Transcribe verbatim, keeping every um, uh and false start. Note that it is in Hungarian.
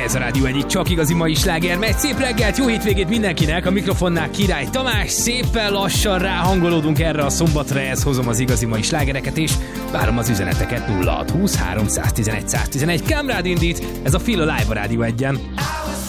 Ez a Rádió egyik csak igazi mai sláger megy. Szép reggelt, jó hétvégét mindenkinek, a mikrofonnál Király Tamás. Szépen lassan ráhangolódunk erre a szombatra, ez hozom az igazi mai slágereket, és várom az üzeneteket. Nulla hat húsz három tizenegy száz tizenegy. Kamrád indít, ez a Feel Alive a Rádió egyen.